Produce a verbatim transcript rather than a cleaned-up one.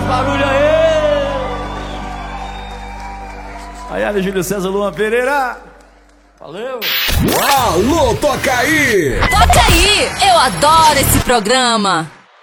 barulho aí! Ayane, Júlio César, Luan Pereira. Valeu! Alô, toca aí! Toca aí! Eu adoro esse programa!